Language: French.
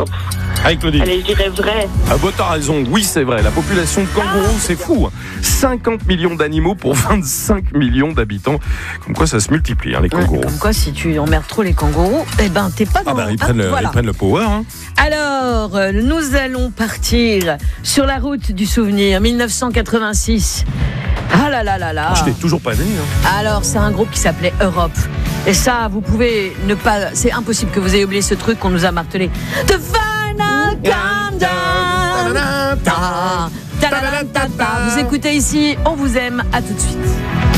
Avec Claudie. Allez, je dirais vrai. Ah bah t'as raison, oui c'est vrai, la population de kangourous c'est fou. 50 millions d'animaux pour 25 millions d'habitants. Comme quoi ça se multiplie les kangourous. Comme quoi si tu emmerdes trop les kangourous, eh ben t'es pas dans... ils prennent le power. Alors, nous allons partir sur la route du souvenir, 1986. Ah là là là là. Je n'étais toujours pas né. Alors, c'est un groupe qui s'appelait Europe. Et ça, vous pouvez ne pas... C'est impossible que vous ayez oublié ce truc qu'on nous a martelé. The final countdown. Vous écoutez ici, on vous aime. À tout de suite.